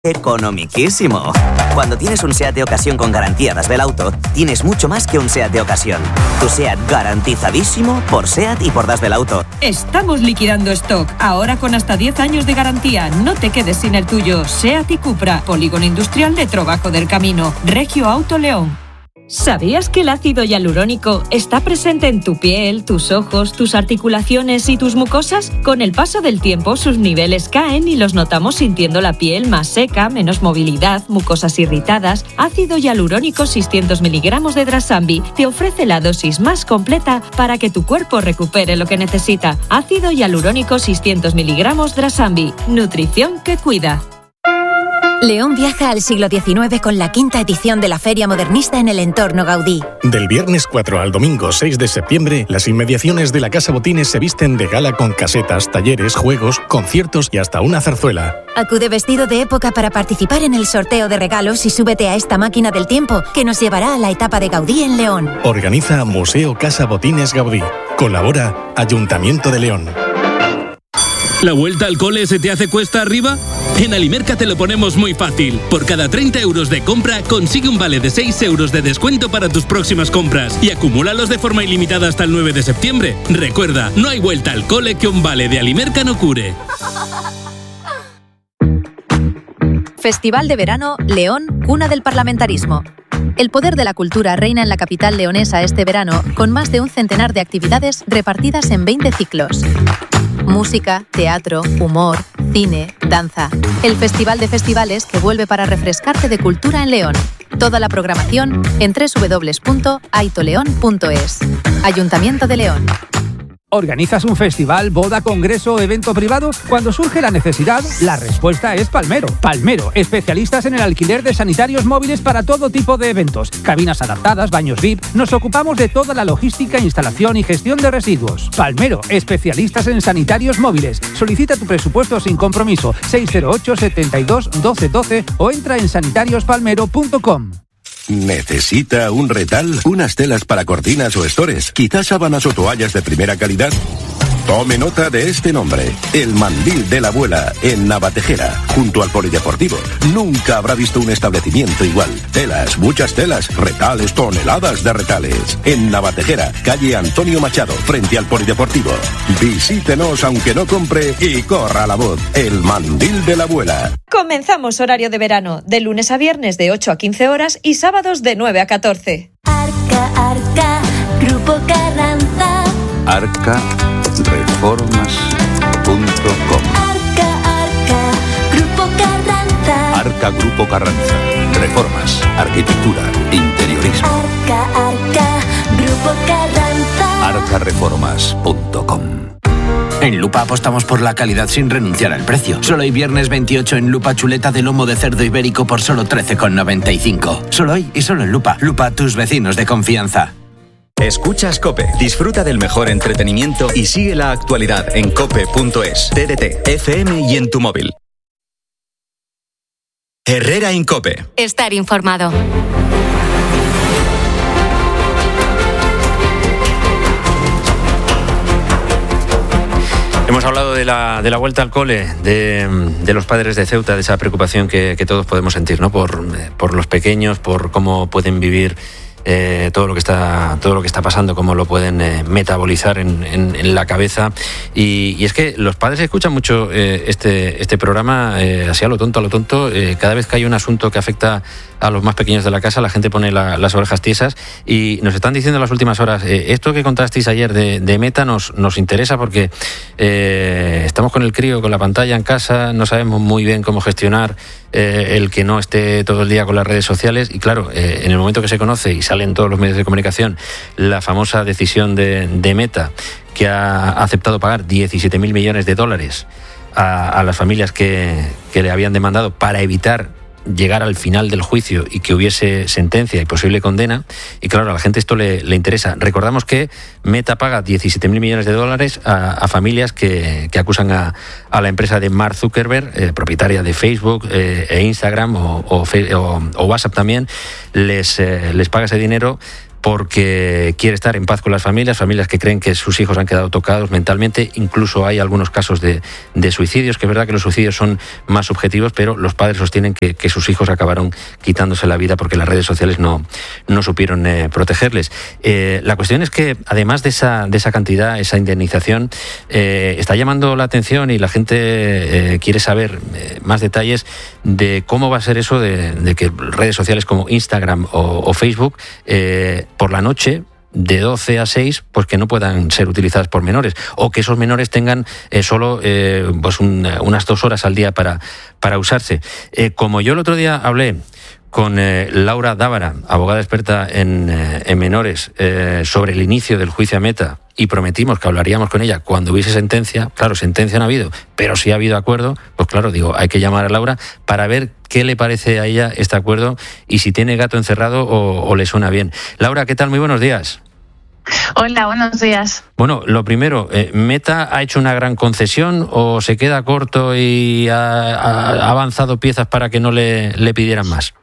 Economiquísimo. Cuando tienes un SEAT de ocasión con garantía Das Auto, tienes mucho más que un SEAT de ocasión. Tu SEAT garantizadísimo por SEAT y por Das Auto. Estamos liquidando stock, ahora con hasta 10 años de garantía. No te quedes sin el tuyo. SEAT y Cupra, Polígono Industrial de Trovaco del Camino, Regio Auto León. ¿Sabías que el ácido hialurónico está presente en tu piel, tus ojos, tus articulaciones y tus mucosas? Con el paso del tiempo sus niveles caen y los notamos sintiendo la piel más seca, menos movilidad, mucosas irritadas. Ácido hialurónico 600 miligramos de Drasambi te ofrece la dosis más completa para que tu cuerpo recupere lo que necesita. Ácido hialurónico 600 miligramos Drasambi. Nutrición que cuida. León viaja al siglo XIX con la 5ª edición de la Feria Modernista en el entorno Gaudí. Del viernes 4 al domingo 6 de septiembre, las inmediaciones de la Casa Botines se visten de gala con casetas, talleres, juegos, conciertos y hasta una zarzuela. Acude vestido de época para participar en el sorteo de regalos y súbete a esta máquina del tiempo que nos llevará a la etapa de Gaudí en León. Organiza Museo Casa Botines Gaudí. Colabora Ayuntamiento de León. ¿La vuelta al cole se te hace cuesta arriba? En Alimerca te lo ponemos muy fácil. Por cada 30 euros de compra, consigue un vale de 6 euros de descuento para tus próximas compras y acumúlalos de forma ilimitada hasta el 9 de septiembre. Recuerda, no hay vuelta al cole que un vale de Alimerca no cure. Festival de Verano León, cuna del parlamentarismo. El poder de la cultura reina en la capital leonesa este verano, con más de un centenar de actividades repartidas en 20 ciclos. Música, teatro, humor, cine, danza. El Festival de Festivales que vuelve para refrescarte de cultura en León. Toda la programación en www.aitoleon.es. Ayuntamiento de León. ¿Organizas un festival, boda, congreso o evento privado? Cuando surge la necesidad, la respuesta es Palmero. Palmero, especialistas en el alquiler de sanitarios móviles para todo tipo de eventos. Cabinas adaptadas, baños VIP. Nos ocupamos de toda la logística, instalación y gestión de residuos. Palmero, especialistas en sanitarios móviles. Solicita tu presupuesto sin compromiso. 608 72 12 12 o entra en sanitariuspalmero.com. ¿Necesita un retal? ¿Unas telas para cortinas o estores? ¿Quizás sábanas o toallas de primera calidad? Tome nota de este nombre, El Mandil de la Abuela, en Navatejera, junto al Polideportivo. Nunca habrá visto un establecimiento igual. Telas, muchas telas, retales, toneladas de retales. En Navatejera, calle Antonio Machado, frente al Polideportivo. Visítenos aunque no compre y corra la voz. El Mandil de la Abuela. Comenzamos horario de verano, de lunes a viernes de 8 a 15 horas y sábados de 9 a 14. Arca, Grupo Carranza. arcareformas.com. Arca, Grupo Carranza. Arca Grupo Carranza. Reformas, arquitectura, interiorismo. Arca, Grupo Carranza. arcareformas.com. En Lupa apostamos por la calidad sin renunciar al precio. Solo hoy viernes 28 en Lupa chuleta de lomo de cerdo ibérico por solo 13,95. Solo hoy y solo en Lupa. Lupa, tus vecinos de confianza. Escuchas COPE. Disfruta del mejor entretenimiento y sigue la actualidad en cope.es, TDT, FM y en tu móvil. Herrera en COPE. Estar informado. Hemos hablado de la vuelta al cole, de los padres de Ceuta, de esa preocupación que todos podemos sentir, ¿no? Por los pequeños, por cómo pueden vivir todo lo que está pasando, cómo lo pueden metabolizar en la cabeza. Y es que los padres escuchan mucho este programa así a lo tonto. Cada vez que hay un asunto que afecta a los más pequeños de la casa, la gente pone las orejas tiesas y nos están diciendo en las últimas horas, esto que contasteis ayer de Meta nos interesa porque estamos con el crío, con la pantalla en casa, no sabemos muy bien cómo gestionar el que no esté todo el día con las redes sociales y claro, en el momento que se conoce y sale en todos los medios de comunicación la famosa decisión de Meta, que ha aceptado pagar $17.000 millones a las familias que le habían demandado para evitar llegar al final del juicio y que hubiese sentencia y posible condena, y claro, a la gente esto le interesa. Recordamos que Meta paga $17.000 millones a familias que acusan a la empresa de Mark Zuckerberg, propietaria de Facebook e Instagram o WhatsApp también, les paga ese dinero porque quiere estar en paz con las familias que creen que sus hijos han quedado tocados mentalmente. Incluso hay algunos casos de suicidios, que es verdad que los suicidios son más subjetivos, pero los padres sostienen que sus hijos acabaron quitándose la vida porque las redes sociales no supieron protegerles. La cuestión es que, además de esa cantidad, esa indemnización, está llamando la atención y la gente quiere saber más detalles de cómo va a ser eso de que redes sociales como Instagram o Facebook por la noche, de 12 a 6, pues que no puedan ser utilizadas por menores, o que esos menores tengan solo pues unas 2 horas al día para usarse. Como yo el otro día hablé con Laura Dávara, abogada experta en menores, sobre el inicio del juicio a Meta, y prometimos que hablaríamos con ella cuando hubiese sentencia. Claro, sentencia no ha habido, pero sí ha habido acuerdo. Pues claro, digo, hay que llamar a Laura para ver qué le parece a ella este acuerdo y si tiene gato encerrado o le suena bien. Laura, ¿qué tal? Muy buenos días. Hola, buenos días. Bueno, lo primero, ¿Meta ha hecho una gran concesión o se queda corto y ha avanzado piezas para que no le pidieran más?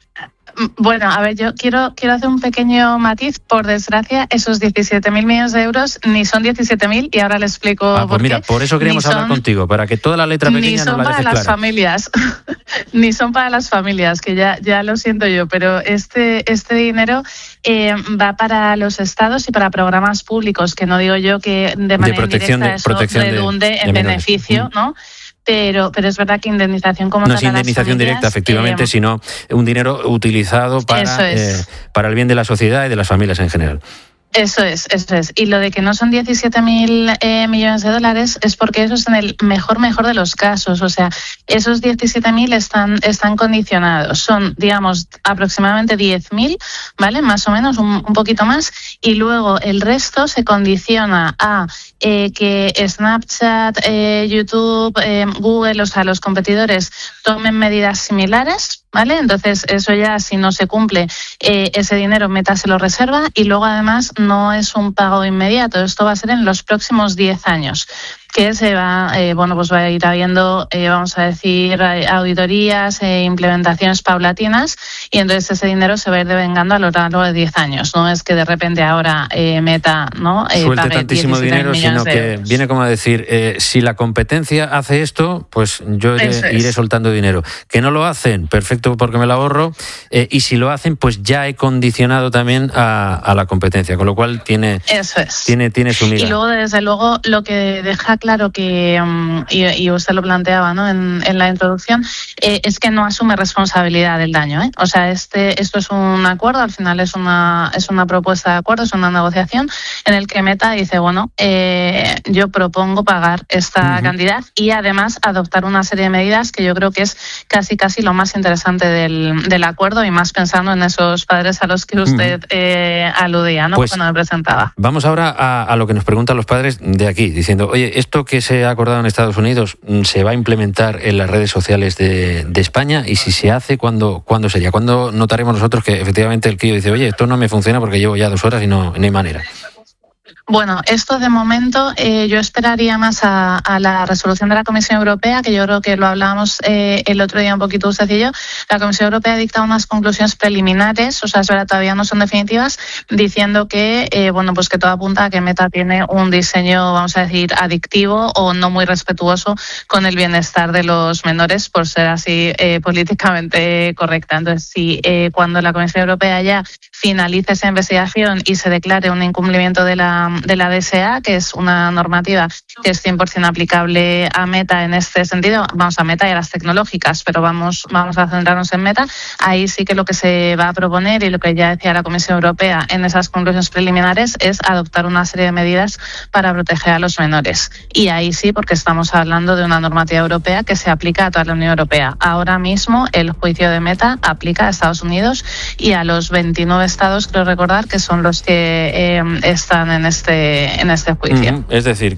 Bueno, a ver, yo quiero hacer un pequeño matiz. Por desgracia, esos 17.000 millones de euros ni son 17.000, y ahora le explico pues por mira, qué. por eso queríamos hablar contigo, para que toda la letra pequeña nos la dejes clara. Ni son para las familias, ni son para las familias, que ya lo siento yo, pero este dinero va para los estados y para programas públicos, que no digo yo que de manera indirecta eso redunde en beneficio, ¿no? Pero es verdad que indemnización como no tal es indemnización directa, efectivamente, sino un dinero utilizado para el bien de la sociedad y de las familias en general. Eso es. Y lo de que no son 17.000 millones de dólares es porque eso es en el mejor de los casos. O sea, esos 17.000 están condicionados. Son, digamos, aproximadamente 10.000, ¿vale? Más o menos, un poquito más. Y luego el resto se condiciona a que Snapchat, YouTube, Google, o sea, los competidores tomen medidas similares, ¿vale? Entonces, eso ya, si no se cumple, ese dinero Meta se lo reserva, y luego además no es un pago inmediato. Esto va a ser en los próximos 10 años, que se va, pues va a ir habiendo, vamos a decir, auditorías, implementaciones paulatinas, y entonces ese dinero se va a ir devengando a lo largo de 10 años. No es que de repente ahora Meta suelte tantísimo dinero, sino que viene como a decir, si la competencia hace esto, pues yo iré soltando dinero. Que no lo hacen, perfecto, porque me lo ahorro, y si lo hacen, pues ya he condicionado también a la competencia, con lo cual tiene su miga. Y luego, desde luego, lo que deja claro que, y usted lo planteaba, ¿no?, en la introducción, es que no asume responsabilidad del daño, ¿eh? O sea, esto es un acuerdo, al final es una propuesta de acuerdo, es una negociación en el que Meta dice, bueno, yo propongo pagar esta cantidad, y además adoptar una serie de medidas que yo creo que es casi lo más interesante del acuerdo, y más pensando en esos padres a los que usted aludía, ¿no?, pues, cuando me presentaba. Vamos ahora a lo que nos preguntan los padres de aquí, diciendo, oye, esto que se ha acordado en Estados Unidos, ¿se va a implementar en las redes sociales de España? Y si se hace, ¿cuándo sería? ¿Cuándo notaremos nosotros que efectivamente el crío dice, oye, esto no me funciona porque llevo ya 2 horas y no hay manera? Bueno, esto de momento yo esperaría más a la resolución de la Comisión Europea, que yo creo que lo hablábamos el otro día un poquito usted y yo. La Comisión Europea ha dictado unas conclusiones preliminares, o sea, es verdad, todavía no son definitivas, diciendo que, pues que todo apunta a que Meta tiene un diseño, vamos a decir, adictivo o no muy respetuoso con el bienestar de los menores, por ser así políticamente correcta. Entonces, si cuando la Comisión Europea ya finalice esa investigación y se declare un incumplimiento de la DSA, que es una normativa que es 100% aplicable a Meta en este sentido, vamos a Meta y a las tecnológicas, pero vamos a centrarnos en Meta, ahí sí que lo que se va a proponer, y lo que ya decía la Comisión Europea en esas conclusiones preliminares, es adoptar una serie de medidas para proteger a los menores. Y ahí sí, porque estamos hablando de una normativa europea que se aplica a toda la Unión Europea. Ahora mismo el juicio de Meta aplica a Estados Unidos y a los 29 estados, creo recordar, que son los que están en este juicio. Es decir, que de momento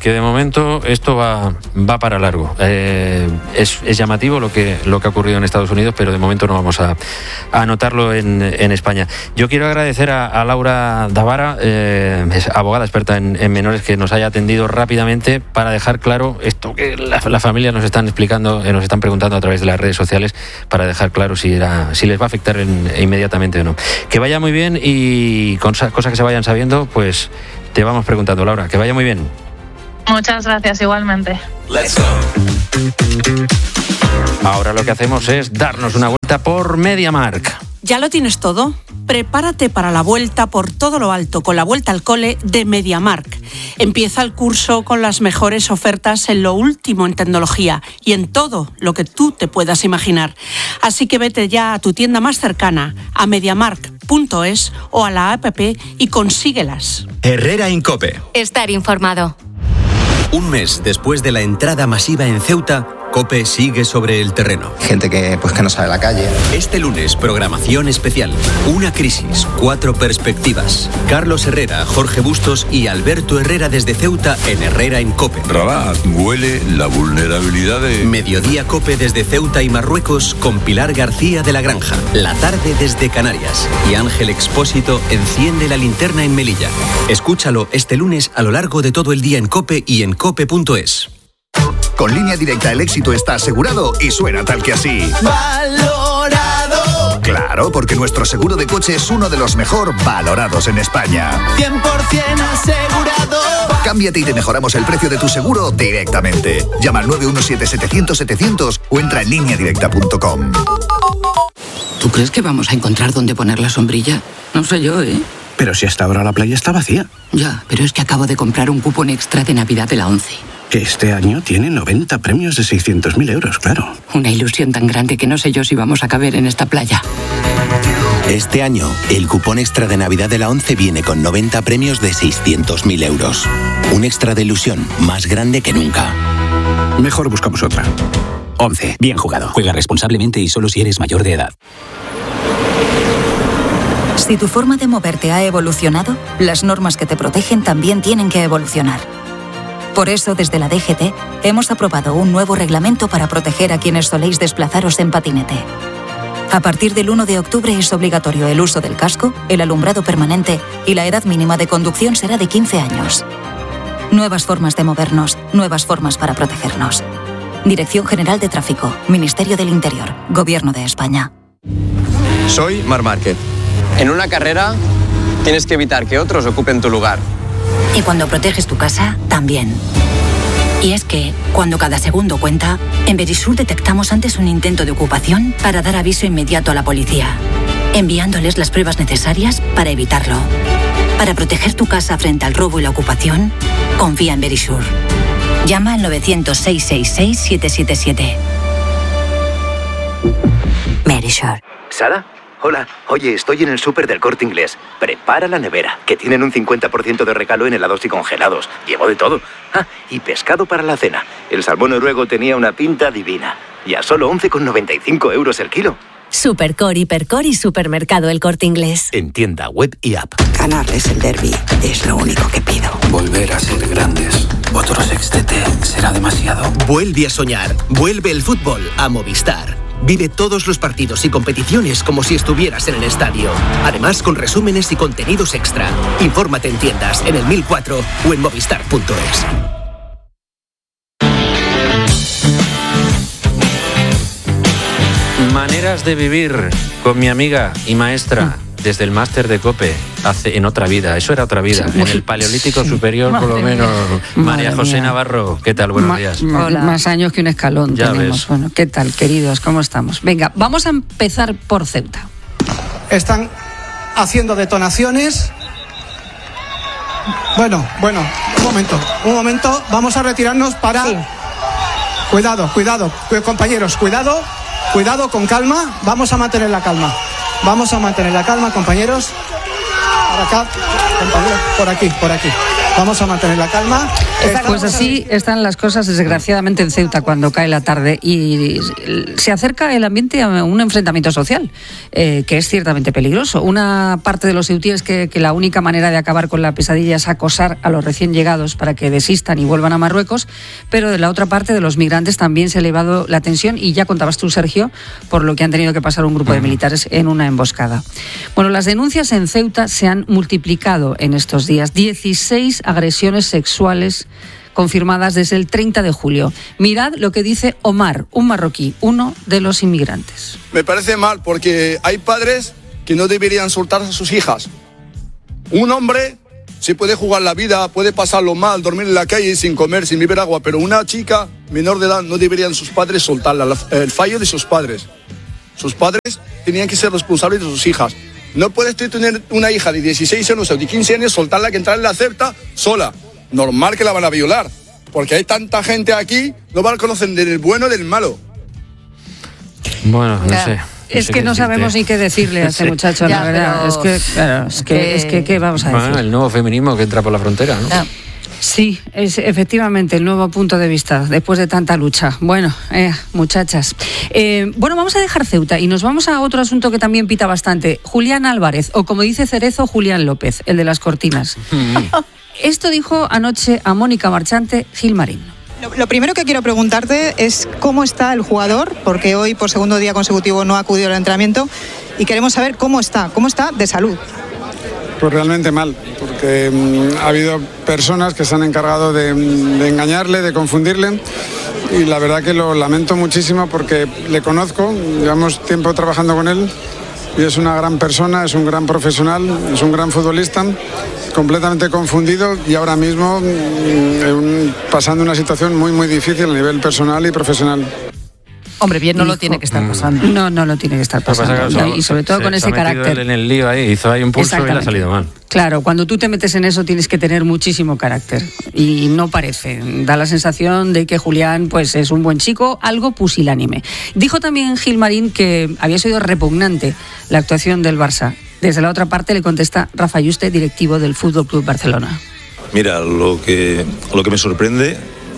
momento esto va para largo. Es llamativo lo que ha ocurrido en Estados Unidos, pero de momento no vamos a anotarlo en España. Yo quiero agradecer a Laura Davara, es abogada experta en menores, que nos haya atendido rápidamente para dejar claro esto que la familia nos están explicando, nos están preguntando a través de las redes sociales, para dejar claro si les va a afectar inmediatamente o no. Que vaya muy bien, y cosas que se vayan sabiendo, pues te vamos preguntando, Laura. Que vaya muy bien. Muchas gracias, igualmente. Let's go. Ahora lo que hacemos es darnos una vuelta por MediaMarkt. ¿Ya lo tienes todo? Prepárate para la vuelta por todo lo alto con la vuelta al cole de MediaMarkt. Empieza el curso con las mejores ofertas en lo último en tecnología y en todo lo que tú te puedas imaginar. Así que vete ya a tu tienda más cercana, a mediamarkt.es o a la app, y consíguelas. Herrera Incope. Estar informado. Un mes después de la entrada masiva en Ceuta, COPE sigue sobre el terreno. Gente que no sale a la calle. Este lunes, programación especial. Una crisis, 4 perspectivas. Carlos Herrera, Jorge Bustos y Alberto Herrera desde Ceuta en Herrera en COPE. Rabat, huele la vulnerabilidad de... Mediodía COPE desde Ceuta y Marruecos con Pilar García de la Granja. La tarde desde Canarias. Y Ángel Expósito enciende la linterna en Melilla. Escúchalo este lunes a lo largo de todo el día en COPE y en cope.es. Con Línea Directa el éxito está asegurado y suena tal que así. ¡Valorado! Claro, porque nuestro seguro de coche es uno de los mejor valorados en España. 100% asegurado. Cámbiate y te mejoramos el precio de tu seguro directamente. Llama al 917-700-700 o entra en lineadirecta.com. ¿Tú crees que vamos a encontrar dónde poner la sombrilla? No sé yo, ¿eh? Pero si hasta ahora la playa está vacía. Ya, pero es que acabo de comprar un cupón extra de Navidad de la ONCE. Que este año tiene 90 premios de 600.000 euros, claro. Una ilusión tan grande que no sé yo si vamos a caber en esta playa. Este año, el cupón extra de Navidad de la ONCE viene con 90 premios de 600.000 euros. Un extra de ilusión más grande que nunca. Mejor buscamos otra. ONCE, bien jugado. Juega responsablemente y solo si eres mayor de edad. Si tu forma de moverte ha evolucionado, las normas que te protegen también tienen que evolucionar. Por eso, desde la DGT, hemos aprobado un nuevo reglamento para proteger a quienes soléis desplazaros en patinete. A partir del 1 de octubre es obligatorio el uso del casco, el alumbrado permanente y la edad mínima de conducción será de 15 años. Nuevas formas de movernos, nuevas formas para protegernos. Dirección General de Tráfico, Ministerio del Interior, Gobierno de España. Soy Marc Márquez. En una carrera tienes que evitar que otros ocupen tu lugar. Y cuando proteges tu casa, también. Y es que, cuando cada segundo cuenta, en Verisur detectamos antes un intento de ocupación para dar aviso inmediato a la policía, enviándoles las pruebas necesarias para evitarlo. Para proteger tu casa frente al robo y la ocupación, confía en Verisur. Llama al 900-666-777. Verisur. ¿Sara? Hola, oye, estoy en el súper del Corte Inglés. Prepara la nevera, que tienen un 50% de regalo en helados y congelados. Llevo de todo. Ah, y pescado para la cena. El salmón noruego tenía una pinta divina. Y a solo 11,95 euros el kilo. Supercor, Hipercor y Supermercado El Corte Inglés. En tienda, web y app. Ganarles el derbi es lo único que pido. Volver a ser grandes. Otro sextete será demasiado. Vuelve a soñar. Vuelve el fútbol a Movistar. Vive todos los partidos y competiciones como si estuvieras en el estadio. Además, con resúmenes y contenidos extra. Infórmate en tiendas, en el 1004 o en movistar.es. Maneras de vivir con mi amiga y maestra desde el máster de COPE en otra vida. Eso era otra vida. En el Paleolítico Superior, por lo menos. María José Navarro, ¿qué tal? Buenos días. Más años que un escalón ya tenemos. Ves. Bueno, ¿qué tal, queridos? ¿Cómo estamos? Venga, vamos a empezar por Ceuta. Están haciendo detonaciones. Bueno, un momento. Vamos a retirarnos para... Sí. Cuidado, compañeros, cuidado, con calma. Vamos a mantener la calma, compañeros. Por acá, compañeros, por aquí. Vamos a mantener la calma. Pues así están las cosas, desgraciadamente, en Ceuta cuando cae la tarde y se acerca el ambiente a un enfrentamiento social, que es ciertamente peligroso. Una parte de los ceutíes que la única manera de acabar con la pesadilla es acosar a los recién llegados para que desistan y vuelvan a Marruecos, pero de la otra parte de los migrantes también se ha elevado la tensión y ya contabas tú, Sergio, por lo que han tenido que pasar un grupo de militares en una emboscada. Bueno, las denuncias en Ceuta se han multiplicado en estos días. 16 agresiones sexuales confirmadas desde el 30 de julio. Mirad lo que dice Omar, un marroquí, uno de los inmigrantes. Me parece mal porque hay padres que no deberían soltar a sus hijas. Un hombre sí puede jugar la vida, puede pasarlo mal, dormir en la calle sin comer, sin beber agua, pero una chica menor de edad no deberían sus padres soltarla. El fallo de sus padres. Sus padres tenían que ser responsables de sus hijas. No puedes tener una hija de 16 años o de 15 años, soltarla que entrar en la Ceuta sola. Normal que la van a violar, porque hay tanta gente aquí, no van a conocer del bueno del malo. Bueno, no sé. Es que no sabemos ni qué decirle a ese muchacho, la verdad. Es que ¿qué vamos a decir? Bueno, el nuevo feminismo que entra por la frontera, ¿no? Sí, es efectivamente el nuevo punto de vista después de tanta lucha. Bueno, muchachas. Bueno, vamos a dejar Ceuta y nos vamos a otro asunto que también pita bastante. Julián Álvarez, o como dice Cerezo, Julián López, el de las cortinas. Esto dijo anoche a Mónica Marchante Gilmarín. Lo primero que quiero preguntarte es cómo está el jugador, porque hoy por segundo día consecutivo no ha acudido al entrenamiento y queremos saber cómo está de salud. Pues realmente mal, porque ha habido personas que se han encargado de engañarle, de confundirle, y la verdad que lo lamento muchísimo porque le conozco, llevamos tiempo trabajando con él y es una gran persona, es un gran profesional, es un gran futbolista, completamente confundido y ahora mismo pasando una situación muy muy difícil a nivel personal y profesional. Hombre, bien no lo tiene que estar pasando. No lo tiene que estar pasando. Y sobre todo con ese carácter. En el lío ahí, hizo ahí un pulso y le ha salido mal. Claro, cuando tú te metes en eso tienes que tener muchísimo carácter. Y no parece. Da la sensación de que Julián pues es un buen chico, algo pusilánime. Dijo también Gilmarín que había sido repugnante la actuación del Barça. Desde la otra parte le contesta Rafa Yuste, directivo del Fútbol Club Barcelona. Mira, lo que me sorprende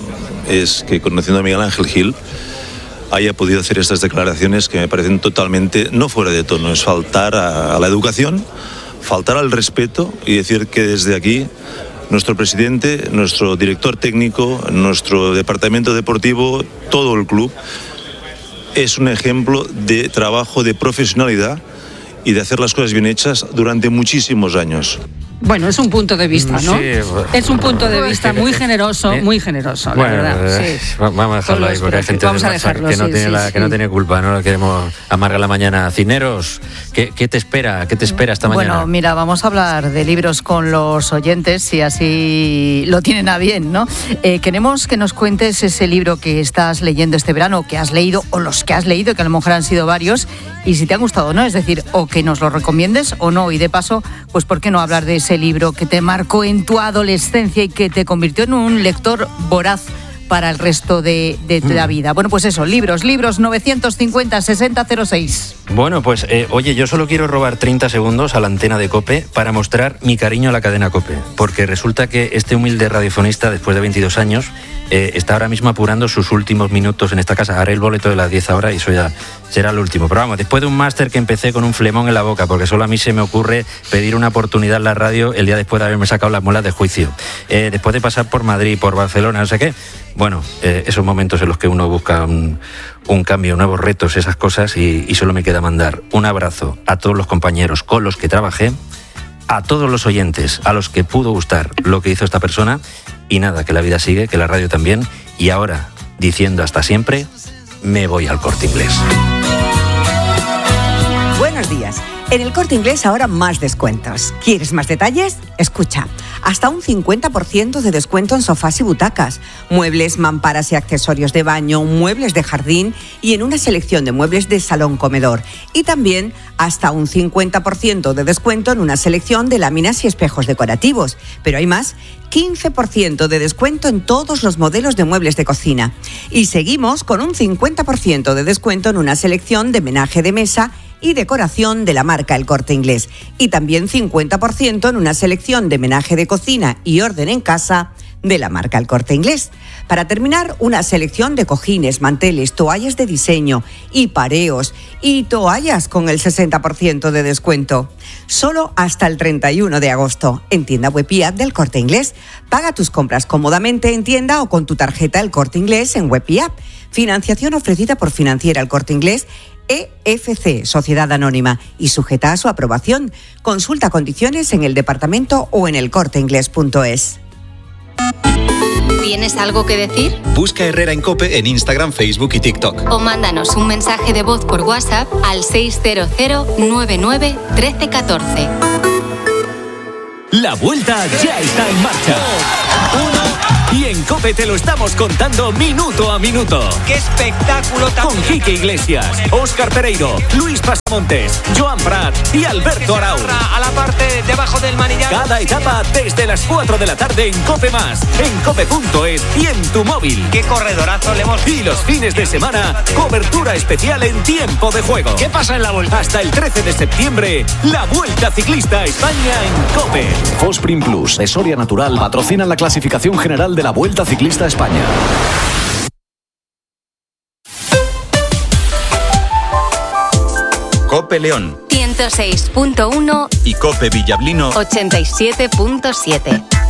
es que, conociendo a Miguel Ángel Gil, haya podido hacer estas declaraciones que me parecen totalmente no fuera de tono. Es faltar a la educación, faltar al respeto y decir que desde aquí nuestro presidente, nuestro director técnico, nuestro departamento deportivo, todo el club es un ejemplo de trabajo, de profesionalidad y de hacer las cosas bien hechas durante muchísimos años. Bueno, es un punto de vista, ¿no? Sí, es un punto de vista muy generoso, la verdad. Sí. Vamos a dejarlo ahí, porque hay gente que no tiene culpa, no queremos amargar la mañana. Cineros, ¿qué te espera? ¿Qué te espera esta mañana? Bueno, mira, vamos a hablar de libros con los oyentes, si así lo tienen a bien, ¿no? Queremos que nos cuentes ese libro que estás leyendo este verano, que has leído, o los que has leído, que a lo mejor han sido varios, y si te han gustado o no, es decir, o que nos lo recomiendes o no, y de paso, pues ¿por qué no hablar de ese libro que te marcó en tu adolescencia y que te convirtió en un lector voraz para el resto de la vida? Bueno, pues eso, libros 950-6006. Bueno, pues oye, yo solo quiero robar 30 segundos a la antena de COPE para mostrar mi cariño a la cadena COPE, porque resulta que este humilde radiofonista, después de 22 años, está ahora mismo apurando sus últimos minutos en esta casa. Haré el boleto de las 10 ahora y eso ya será lo último. Pero vamos, después de un máster que empecé con un flemón en la boca, porque solo a mí se me ocurre pedir una oportunidad en la radio el día después de haberme sacado las muelas de juicio. Después de pasar por Madrid, por Barcelona, no sé qué. Bueno, esos momentos en los que uno busca un cambio, nuevos retos, esas cosas, y solo me queda mandar un abrazo a todos los compañeros con los que trabajé, a todos los oyentes a los que pudo gustar lo que hizo esta persona, y nada, que la vida sigue, que la radio también, y ahora, diciendo hasta siempre, me voy al Corte Inglés. Buenos días. En el Corte Inglés ahora más descuentos. ¿Quieres más detalles? Escucha. Hasta un 50% de descuento en sofás y butacas, muebles, mamparas y accesorios de baño, muebles de jardín y en una selección de muebles de salón-comedor. Y también hasta un 50% de descuento en una selección de láminas y espejos decorativos. Pero hay más, 15% de descuento en todos los modelos de muebles de cocina. Y seguimos con un 50% de descuento en una selección de menaje de mesa y decoración de la marca El Corte Inglés. Y también 50% en una selección de menaje de cocina y orden en casa de la marca El Corte Inglés. Para terminar, una selección de cojines, manteles, toallas de diseño y pareos y toallas con el 60% de descuento. Solo hasta el 31 de agosto en tienda web y app del Corte Inglés. Paga tus compras cómodamente en tienda o con tu tarjeta El Corte Inglés en web y app. Financiación ofrecida por Financiera El Corte Inglés EFC, Sociedad Anónima, y sujeta a su aprobación. Consulta condiciones en el departamento o en elcorteinglés.es. ¿Tienes algo que decir? Busca Herrera en COPE en Instagram, Facebook y TikTok. O mándanos un mensaje de voz por WhatsApp al 600 99 13 14. La vuelta ya está en marcha. Y en COPE te lo estamos contando minuto a minuto. ¡Qué espectáculo! Con Quique Iglesias, Óscar Pereiro, Luis Pasamontes, Joan Prat y Alberto Arau. A la parte debajo del manillar. Cada etapa desde las 4 de la tarde en COPE+, en cope.es y en tu móvil. ¡Qué corredorazo le hemos visto! Y los fines de semana, cobertura especial en tiempo de juego. ¿Qué pasa en la vuelta? Hasta el 13 de septiembre, la Vuelta Ciclista a España en COPE. Fosprin Plus de Soria Natural patrocinan la clasificación general de la Vuelta Ciclista a España. COPE León 106.1 y COPE Villablino 87.7.